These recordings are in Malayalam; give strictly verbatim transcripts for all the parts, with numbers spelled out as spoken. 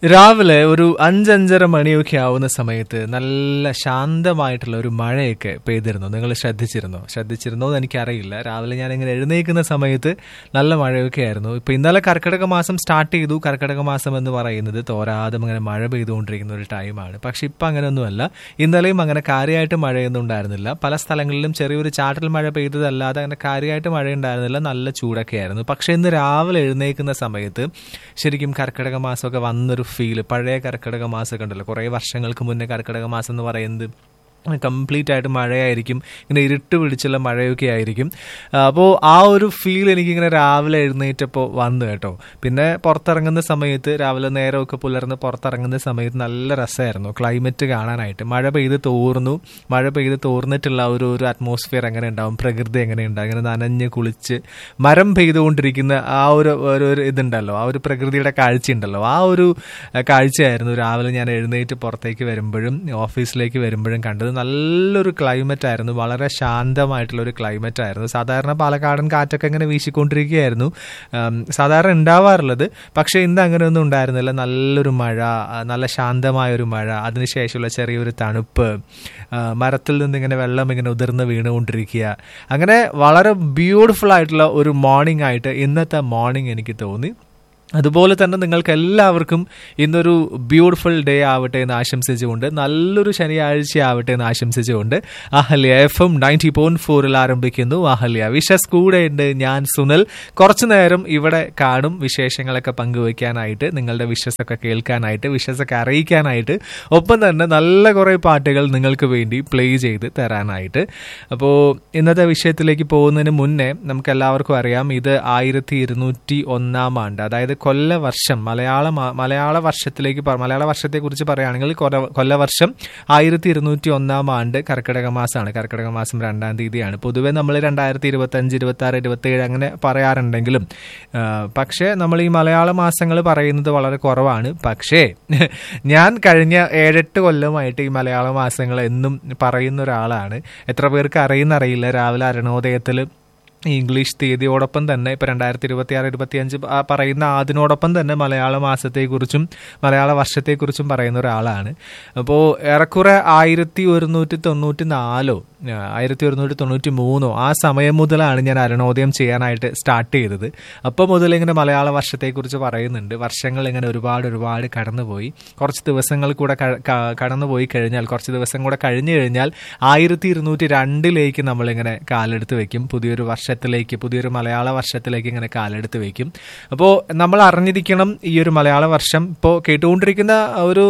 രാവിലെ ഒരു അഞ്ചഞ്ചര മണിയൊക്കെ ആവുന്ന സമയത്ത് നല്ല ശാന്തമായിട്ടുള്ള ഒരു മഴയൊക്കെ പെയ്തിരുന്നു. നിങ്ങൾ ശ്രദ്ധിച്ചിരുന്നോ ശ്രദ്ധിച്ചിരുന്നോ എന്ന് എനിക്കറിയില്ല. രാവിലെ ഞാൻ ഇങ്ങനെ എഴുന്നേൽക്കുന്ന സമയത്ത് നല്ല മഴയൊക്കെ ആയിരുന്നു. ഇപ്പൊ ഇന്നലെ കർക്കിടക മാസം സ്റ്റാർട്ട് ചെയ്തു. കർക്കിടക മാസം എന്ന് പറയുന്നത് തോരാതെ ഇങ്ങനെ മഴ പെയ്തുകൊണ്ടിരിക്കുന്ന ഒരു ടൈമാണ്. പക്ഷെ ഇപ്പം അങ്ങനെയൊന്നുമല്ല. ഇന്നലെയും അങ്ങനെ കാര്യമായിട്ട് മഴയൊന്നും ഉണ്ടായിരുന്നില്ല. പല സ്ഥലങ്ങളിലും ചെറിയൊരു ചാറ്റൽ മഴ പെയ്തതല്ലാതെ അങ്ങനെ കാര്യമായിട്ട് മഴ ഉണ്ടായിരുന്നില്ല. നല്ല ചൂടൊക്കെ ആയിരുന്നു. പക്ഷെ ഇന്ന് രാവിലെ എഴുന്നേൽക്കുന്ന സമയത്ത് ശരിക്കും കർക്കിടക മാസമൊക്കെ വന്നൊരു ഫീല്. പഴയ കർക്കിടക മാസമൊക്കെ ഉണ്ടല്ലോ, കുറേ വർഷങ്ങൾക്ക് മുന്നേ കർക്കിടക മാസം എന്ന് പറയുന്നത് കംപ്ലീറ്റ് ആയിട്ട് മഴയായിരിക്കും, ഇങ്ങനെ ഇരുട്ട് പിടിച്ചുള്ള മഴയൊക്കെ ആയിരിക്കും. അപ്പോൾ ആ ഒരു ഫീൽ എനിക്കിങ്ങനെ രാവിലെ എഴുന്നേറ്റപ്പോൾ വന്നു കേട്ടോ. പിന്നെ പുറത്തിറങ്ങുന്ന സമയത്ത് രാവിലെ നേരമൊക്കെ പുലർന്ന് പുറത്തിറങ്ങുന്ന സമയത്ത് നല്ല രസമായിരുന്നു ക്ലൈമറ്റ് കാണാനായിട്ട്. മഴ പെയ്ത് തോർന്നു, മഴ പെയ്ത് തോർന്നിട്ടുള്ള ഒരു ഒരു അറ്റ്മോസ്ഫിയർ എങ്ങനെ ഉണ്ടാവും, പ്രകൃതി എങ്ങനെ ഉണ്ടാവും, ഇങ്ങനെ നനഞ്ഞ് കുളിച്ച് മരം പെയ്തുകൊണ്ടിരിക്കുന്ന ആ ഒരു ഒരു ഇതുണ്ടല്ലോ, ആ ഒരു പ്രകൃതിയുടെ കാഴ്ച ഉണ്ടല്ലോ, ആ ഒരു കാഴ്ചയായിരുന്നു രാവിലെ ഞാൻ എഴുന്നേറ്റ് പുറത്തേക്ക് വരുമ്പോഴും ഓഫീസിലേക്ക് വരുമ്പോഴും കണ്ടത്. നല്ലൊരു ക്ലൈമറ്റ് ആയിരുന്നു, വളരെ ശാന്തമായിട്ടുള്ള ഒരു ക്ലൈമറ്റ് ആയിരുന്നു. സാധാരണ പാലക്കാടൻ കാറ്റൊക്കെ ഇങ്ങനെ വീശിക്കൊണ്ടിരിക്കുകയായിരുന്നു സാധാരണ ഉണ്ടാവാറുള്ളത്. പക്ഷെ ഇന്ന് അങ്ങനെയൊന്നും ഉണ്ടായിരുന്നില്ല. നല്ലൊരു മഴ, നല്ല ശാന്തമായൊരു മഴ, അതിനുശേഷമുള്ള ചെറിയൊരു തണുപ്പ്, മരത്തിൽ നിന്ന് ഇങ്ങനെ വെള്ളം ഇങ്ങനെ ഉതിർന്ന് വീണുകൊണ്ടിരിക്കുക. അങ്ങനെ വളരെ ബ്യൂട്ടിഫുൾ ആയിട്ടുള്ള ഒരു മോർണിംഗ് ആയിട്ട് ഇന്നത്തെ മോർണിംഗ് എനിക്ക് തോന്നി. അതുപോലെ തന്നെ നിങ്ങൾക്ക് എല്ലാവർക്കും ഇന്നൊരു ബ്യൂട്ടിഫുൾ ഡേ ആവട്ടെ എന്ന് ആശംസിച്ചുകൊണ്ട്, നല്ലൊരു ശനിയാഴ്ച ആവട്ടെ എന്ന് ആശംസിച്ചുകൊണ്ട് Ahalya F M ninety point ഫോറിൽ ആരംഭിക്കുന്നു അഹല്യ വിഷസ്. കൂടെ ഉണ്ട് ഞാൻ സുനിൽ. കുറച്ചു നേരം ഇവിടെ കാണും, വിശേഷങ്ങളൊക്കെ പങ്കുവയ്ക്കാനായിട്ട്, നിങ്ങളുടെ വിഷസൊക്കെ കേൾക്കാനായിട്ട്, വിഷസൊക്കെ അറിയിക്കാനായിട്ട്, ഒപ്പം തന്നെ നല്ല കുറേ പാട്ടുകൾ നിങ്ങൾക്ക് വേണ്ടി പ്ലേ ചെയ്ത് തരാനായിട്ട്. അപ്പോൾ ഇന്നത്തെ വിഷയത്തിലേക്ക് പോകുന്നതിന് മുന്നേ നമുക്ക് എല്ലാവർക്കും അറിയാം, ഇത് ആയിരത്തി ഇരുന്നൂറ്റി ഒന്നാം ആണ്ട്, അതായത് കൊല്ലവർഷം. മലയാള മലയാള വർഷത്തിലേക്ക് മലയാള വർഷത്തെക്കുറിച്ച് പറയുകയാണെങ്കിൽ കൊല്ലവർഷം ആയിരത്തി ഇരുന്നൂറ്റി ഒന്നാം ആണ്ട് കർക്കിടക മാസമാണ്. കർക്കിടക മാസം രണ്ടാം തീയതിയാണ്. പൊതുവെ നമ്മൾ രണ്ടായിരത്തി ഇരുപത്തി അഞ്ച് ഇരുപത്തി ആറ് ഇരുപത്തി ഏഴ് അങ്ങനെ പറയാറുണ്ടെങ്കിലും പക്ഷേ നമ്മൾ ഈ മലയാള മാസങ്ങൾ പറയുന്നത് വളരെ കുറവാണ്. പക്ഷേ ഞാൻ കഴിഞ്ഞ ഏഴെട്ട് കൊല്ലമായിട്ട് ഈ മലയാള മാസങ്ങൾ എന്നും പറയുന്ന ഒരാളാണ്. എത്ര പേർക്ക് അറിയുന്നറിയില്ല. രാവിലെ അരുണോദയത്തിൽ ഈ ഇംഗ്ലീഷ് തീയതിയോടൊപ്പം തന്നെ ഇപ്പം രണ്ടായിരത്തി ഇരുപത്തി ആറ് ഇരുപത്തി അഞ്ച് പറയുന്ന അതിനോടൊപ്പം തന്നെ മലയാള മാസത്തെക്കുറിച്ചും മലയാള വർഷത്തെക്കുറിച്ചും പറയുന്ന ഒരാളാണ്. അപ്പോൾ ഏറെക്കുറെ ആയിരത്തി ഒരുന്നൂറ്റി തൊണ്ണൂറ്റി നാലോ ആയിരത്തി ഒരുന്നൂറ്റി തൊണ്ണൂറ്റി മൂന്നോ ആ സമയം മുതലാണ് ഞാൻ അരുണോദയം ചെയ്യാനായിട്ട് സ്റ്റാർട്ട് ചെയ്തത്. അപ്പോൾ മുതൽ ഇങ്ങനെ മലയാള വർഷത്തെക്കുറിച്ച് പറയുന്നുണ്ട്. വർഷങ്ങൾ ഇങ്ങനെ ഒരുപാട് ഒരുപാട് കടന്നുപോയി. കുറച്ച് ദിവസങ്ങൾ കൂടെ കടന്നുപോയി കഴിഞ്ഞാൽ, കുറച്ച് ദിവസം കൂടെ കഴിഞ്ഞു കഴിഞ്ഞാൽ ആയിരത്തി ഇരുന്നൂറ്റി രണ്ടിലേക്ക് നമ്മളിങ്ങനെ കാലെടുത്ത് വെക്കും. പുതിയൊരു വർഷത്തിലേക്ക്, പുതിയൊരു മലയാള വർഷത്തിലേക്ക് ഇങ്ങനെ കാലെടുത്ത് വെക്കും. അപ്പോൾ നമ്മൾ അറിഞ്ഞിരിക്കണം, ഈ ഒരു മലയാള വർഷം ഇപ്പോൾ കേട്ടുകൊണ്ടിരിക്കുന്ന ഒരു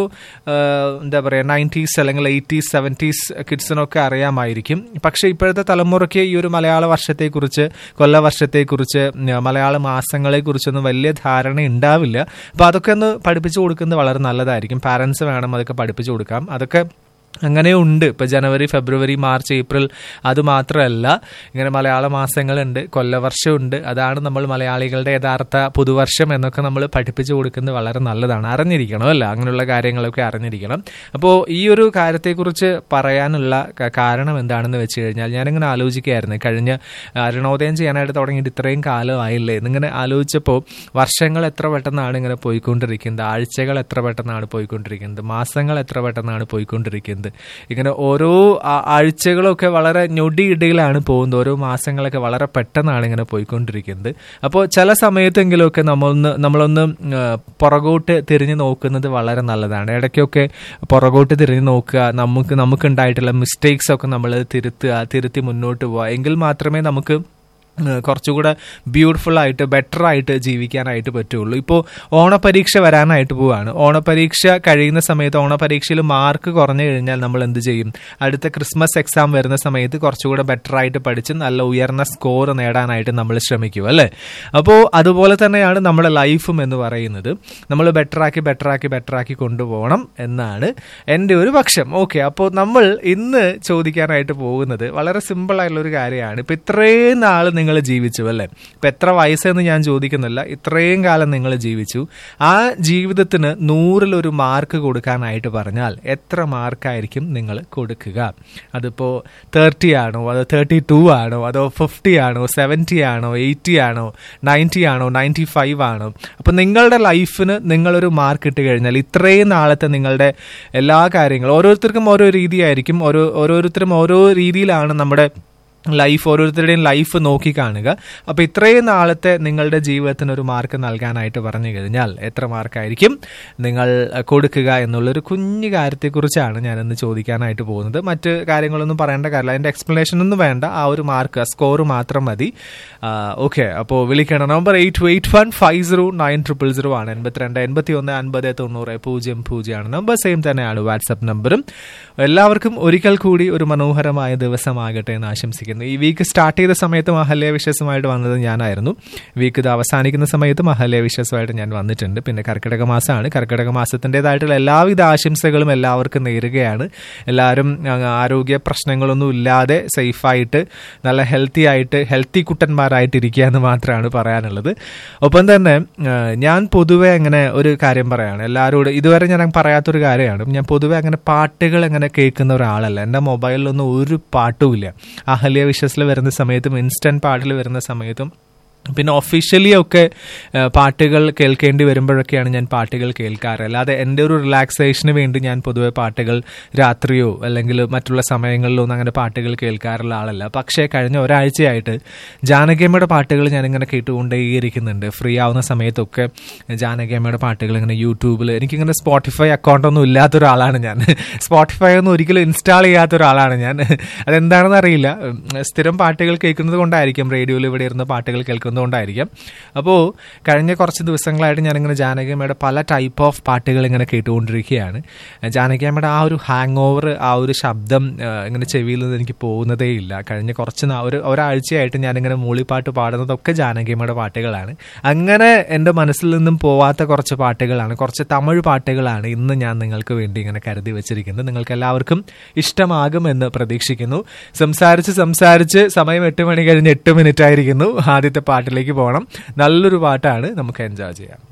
എന്താ പറയുക നയൻറ്റീസ് അല്ലെങ്കിൽ എയ്റ്റീസ് സെവൻറ്റീസ് കിഡ്സിനൊക്കെ അറിയാമായിരിക്കും. പക്ഷെ ഇപ്പോഴത്തെ തലമുറയ്ക്ക് ഈ ഒരു മലയാള വർഷത്തെക്കുറിച്ച്, കൊല്ലവർഷത്തെക്കുറിച്ച്, മലയാള മാസങ്ങളെ കുറിച്ചൊന്നും വലിയ ധാരണ ഉണ്ടാവില്ല. അപ്പോൾ അതൊക്കെ ഒന്ന് പഠിപ്പിച്ചു കൊടുക്കുന്നത് വളരെ നല്ലതായിരിക്കും. പാരൻസ് വേണം അതൊക്കെ പഠിപ്പിച്ചു കൊടുക്കാം. അതൊക്കെ അങ്ങനെയുണ്ട്. ഇപ്പോൾ ജനുവരി, ഫെബ്രുവരി, മാർച്ച്, ഏപ്രിൽ അത് മാത്രമല്ല, ഇങ്ങനെ മലയാള മാസങ്ങളുണ്ട്, കൊല്ലവർഷമുണ്ട്. അതാണ് നമ്മൾ മലയാളികളുടെ യഥാർത്ഥ പുതുവർഷം എന്നൊക്കെ നമ്മൾ പഠിപ്പിച്ചു കൊടുക്കുന്നത് വളരെ നല്ലതാണ്. അറിഞ്ഞിരിക്കണം അല്ല, അങ്ങനെയുള്ള കാര്യങ്ങളൊക്കെ അറിഞ്ഞിരിക്കണം. അപ്പോൾ ഈ ഒരു കാര്യത്തെക്കുറിച്ച് പറയാനുള്ള കാരണം എന്താണെന്ന് വെച്ച് കഴിഞ്ഞാൽ, ഞാനിങ്ങനെ ആലോചിക്കുകയായിരുന്നു, കഴിഞ്ഞ അരുണോദയം ചെയ്യാനായിട്ട് തുടങ്ങിയിട്ട് ഇത്രയും കാലമായില്ലേ എന്നിങ്ങനെ ആലോചിച്ചപ്പോൾ വർഷങ്ങൾ എത്ര പെട്ടെന്നാണ് ഇങ്ങനെ പോയിക്കൊണ്ടിരിക്കുന്നത്, ആഴ്ചകൾ എത്ര പെട്ടെന്നാണ് പോയിക്കൊണ്ടിരിക്കുന്നത്, മാസങ്ങൾ എത്ര പെട്ടെന്നാണ് പോയിക്കൊണ്ടിരിക്കുന്നത്. ഇങ്ങനെ ഓരോ ആഴ്ചകളൊക്കെ വളരെ ഞൊടിയിടയിലാണ് പോകുന്നത്. ഓരോ മാസങ്ങളൊക്കെ വളരെ പെട്ടെന്നാണ് ഇങ്ങനെ പോയിക്കൊണ്ടിരിക്കുന്നത്. അപ്പോൾ ചില സമയത്തെങ്കിലുമൊക്കെ നമ്മളൊന്ന് നമ്മളൊന്ന് പുറകോട്ട് തിരിഞ്ഞു നോക്കുന്നത് വളരെ നല്ലതാണ്. ഇടയ്ക്കൊക്കെ പുറകോട്ട് തിരിഞ്ഞു നോക്കുക, നമുക്ക് നമുക്കുണ്ടായിട്ടുള്ള മിസ്റ്റേക്സ് ഒക്കെ നമ്മൾ തിരുത്തുക, തിരുത്തി മുന്നോട്ട് പോവുക. എങ്കിൽ മാത്രമേ നമുക്ക് കുറച്ചുകൂടെ ബ്യൂട്ടിഫുൾ ആയിട്ട് ബെറ്റർ ആയിട്ട് ജീവിക്കാനായിട്ട് പറ്റുള്ളൂ. ഇപ്പോൾ ഓണപരീക്ഷ വരാനായിട്ട് പോവുകയാണ്. ഓണപരീക്ഷ കഴിയുന്ന സമയത്ത്, ഓണപരീക്ഷയിൽ മാർക്ക് കുറഞ്ഞു കഴിഞ്ഞാൽ നമ്മൾ എന്ത് ചെയ്യും? അടുത്ത ക്രിസ്മസ് എക്സാം വരുന്ന സമയത്ത് കുറച്ചുകൂടെ ബെറ്റർ ആയിട്ട് പഠിച്ച് നല്ല ഉയർന്ന സ്കോർ നേടാനായിട്ട് നമ്മൾ ശ്രമിക്കും അല്ലേ? അപ്പോൾ അതുപോലെ തന്നെയാണ് നമ്മുടെ ലൈഫും എന്ന് പറയുന്നത്. നമ്മൾ ബെറ്ററാക്കി ബെറ്ററാക്കി ബെറ്ററാക്കി കൊണ്ടുപോകണം എന്നാണ് എൻ്റെ ഒരു പക്ഷം. ഓക്കെ, അപ്പോൾ നമ്മൾ ഇന്ന് ചോദിക്കാനായിട്ട് പോകുന്നത് വളരെ സിമ്പിൾ ആയിട്ടുള്ളൊരു കാര്യമാണ്. ഇപ്പോൾ ഇത്രയും നാൾ നിങ്ങൾ ജീവിച്ചു അല്ലേ? ഇപ്പം എത്ര വയസ്സെന്ന് ഞാൻ ചോദിക്കുന്നില്ല, ഇത്രയും കാലം നിങ്ങൾ ജീവിച്ചു. ആ ജീവിതത്തിന് നൂറിലൊരു മാർക്ക് കൊടുക്കാനായിട്ട് പറഞ്ഞാൽ എത്ര മാർക്കായിരിക്കും നിങ്ങൾ കൊടുക്കുക? അതിപ്പോൾ തേർട്ടി ആണോ, അതോ തേർട്ടി ടു ആണോ, അതോ ഫിഫ്റ്റി ആണോ, സെവൻറ്റി ആണോ, എയ്റ്റി ആണോ, നയൻറ്റി ആണോ, നയൻറ്റി ഫൈവ് ആണോ? അപ്പം നിങ്ങളുടെ ലൈഫിന് നിങ്ങളൊരു മാർക്ക് ഇട്ട് കഴിഞ്ഞാൽ ഇത്രയും നാളത്തെ നിങ്ങളുടെ എല്ലാ കാര്യങ്ങളും, ഓരോരുത്തർക്കും ഓരോ രീതിയായിരിക്കും, ഓരോ ഓരോരുത്തരും ഓരോ രീതിയിലാണ് നമ്മുടെ ലൈഫ്, ഓരോരുത്തരുടെയും ലൈഫ് നോക്കി കാണുക. അപ്പോൾ ഇത്രയും നാളത്തെ നിങ്ങളുടെ ജീവിതത്തിന് ഒരു മാർക്ക് നൽകാനായിട്ട് പറഞ്ഞു കഴിഞ്ഞാൽ എത്ര മാർക്കായിരിക്കും നിങ്ങൾ കൊടുക്കുക എന്നുള്ളൊരു കുഞ്ഞു കാര്യത്തെക്കുറിച്ചാണ് ഞാനിന്ന് ചോദിക്കാനായിട്ട് പോകുന്നത്. മറ്റ് കാര്യങ്ങളൊന്നും പറയേണ്ട കാര്യമില്ല, അതിൻ്റെ എക്സ്പ്ലനേഷൻ ഒന്നും വേണ്ട, ആ ഒരു മാർക്ക്, സ്കോർ മാത്രം മതി. ഓക്കെ, അപ്പോൾ വിളിക്കണം. Number eight eight one five zero nine triple zero ആണ്. എൺപത്തിരണ്ട് എൺപത്തി ഒന്ന് അൻപത് തൊണ്ണൂറ് പൂജ്യം പൂജ്യമാണ് നമ്പർ. സെയിം തന്നെയാണ് വാട്സപ്പ് നമ്പറും. എല്ലാവർക്കും ഒരിക്കൽ കൂടി ഒരു മനോഹരമായ ദിവസമാകട്ടെ എന്ന് ആശംസിക്കുന്നു. ഈ വീക്ക് സ്റ്റാർട്ട് ചെയ്ത സമയത്ത് മഹല്യ വിശ്വസുമായിട്ട് വന്നത് ഞാനായിരുന്നു. വീക്ക് ഇത് അവസാനിക്കുന്ന സമയത്ത് മഹല്യ വിശ്വസുമായിട്ട് ഞാൻ വന്നിട്ടുണ്ട്. പിന്നെ കർക്കിടക മാസമാണ്. കർക്കിടക മാസത്തിൻ്റെതായിട്ടുള്ള എല്ലാവിധ ആശംസകളും എല്ലാവർക്കും നേരുകയാണ്. എല്ലാവരും ആരോഗ്യ പ്രശ്നങ്ങളൊന്നും ഇല്ലാതെ സേഫായിട്ട് നല്ല ഹെൽത്തി ആയിട്ട് ഹെൽത്തി കുട്ടന്മാരായിട്ടിരിക്കുക എന്ന് മാത്രമാണ് പറയാനുള്ളത്. ഒപ്പം തന്നെ ഞാൻ പൊതുവെ അങ്ങനെ ഒരു കാര്യം പറയാണ് എല്ലാവരോടും, ഇതുവരെ ഞാൻ പറയാത്തൊരു കാര്യമാണ്. ഞാൻ പൊതുവെ അങ്ങനെ പാട്ടുകൾ അങ്ങനെ കേൾക്കുന്ന ഒരാളല്ല. എൻ്റെ മൊബൈലിലൊന്നും ഒരു പാട്ടുമില്ല. അഹല്യ വിശ്വസിൽ വരുന്ന സമയത്തും ഇൻസ്റ്റന്റ് പാട്ടിൽ വരുന്ന സമയത്തും പിന്നെ ഒഫീഷ്യലി ഒക്കെ പാട്ടുകൾ കേൾക്കേണ്ടി വരുമ്പോഴൊക്കെയാണ് ഞാൻ പാട്ടുകൾ കേൾക്കാറ്. അല്ലാതെ എൻ്റെ ഒരു റിലാക്സേഷന് വേണ്ടി ഞാൻ പൊതുവെ പാട്ടുകൾ രാത്രിയോ അല്ലെങ്കിൽ മറ്റുള്ള സമയങ്ങളിലോ ഒന്നും അങ്ങനെ പാട്ടുകൾ കേൾക്കാറുള്ള ആളല്ല. പക്ഷേ കഴിഞ്ഞ ഒരാഴ്ചയായിട്ട് ജാനകിയമ്മയുടെ പാട്ടുകൾ ഞാനിങ്ങനെ കേട്ടുകൊണ്ടേയിരിക്കുന്നുണ്ട്. ഫ്രീ ആവുന്ന സമയത്തൊക്കെ ജാനകിയമ്മയുടെ പാട്ടുകൾ ഇങ്ങനെ യൂട്യൂബിൽ, എനിക്കിങ്ങനെ സ്പോട്ടിഫൈ അക്കൗണ്ടൊന്നും ഇല്ലാത്ത ഒരാളാണ് ഞാൻ. സ്പോട്ടിഫൈ ഒന്നും ഒരിക്കലും ഇൻസ്റ്റാൾ ചെയ്യാത്ത ഒരാളാണ് ഞാൻ. അതെന്താണെന്ന് അറിയില്ല. സ്ഥിരം പാട്ടുകൾ കേൾക്കുന്നത് കൊണ്ടായിരിക്കും, റേഡിയോയിൽ ഇവിടെ ഇരുന്ന് പാട്ടുകൾ കേൾക്കുന്നത് ായിരിക്കാം. അപ്പോൾ കഴിഞ്ഞ കുറച്ച് ദിവസങ്ങളായിട്ട് ഞാനിങ്ങനെ ജാനകിയമ്മയുടെ പല ടൈപ്പ് ഓഫ് പാട്ടുകൾ ഇങ്ങനെ കേട്ടുകൊണ്ടിരിക്കുകയാണ്. ജാനകിയമ്മയുടെ ആ ഒരു ഹാങ് ഓവർ, ആ ഒരു ശബ്ദം ഇങ്ങനെ ചെവിയിൽ നിന്ന് എനിക്ക് പോകുന്നതേ ഇല്ല. കഴിഞ്ഞ കുറച്ച് ഒരു ഒരാഴ്ചയായിട്ട് ഞാനിങ്ങനെ മൂളിപ്പാട്ട് പാടുന്നതൊക്കെ ജാനകിയമ്മയുടെ പാട്ടുകളാണ്. അങ്ങനെ എൻ്റെ മനസ്സിൽ നിന്നും പോവാത്ത കുറച്ച് പാട്ടുകളാണ്, കുറച്ച് തമിഴ് പാട്ടുകളാണ് ഇന്ന് ഞാൻ നിങ്ങൾക്ക് വേണ്ടി ഇങ്ങനെ കരുതി വെച്ചിരിക്കുന്നത്. നിങ്ങൾക്ക് എല്ലാവർക്കും ഇഷ്ടമാകുമെന്ന് പ്രതീക്ഷിക്കുന്നു. സംസാരിച്ച് സംസാരിച്ച് സമയം എട്ട് മണി കഴിഞ്ഞ് എട്ട് മിനിറ്റ് ആയിരിക്കുന്നു. ആദ്യത്തെ പാട്ടിലേക്ക് പോകണം. നല്ലൊരു പാട്ടാണ്, നമുക്ക് എൻജോയ് ചെയ്യാം.